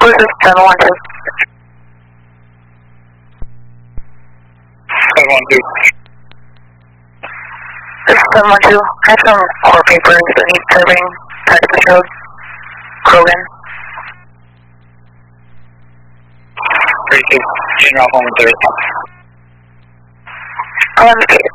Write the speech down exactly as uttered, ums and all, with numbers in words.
This is seven one two. seven one two. This is seven one two. I have some core papers that need serving. Texas Road. Krogan. thirty-two. General home and third. I'll indicate it.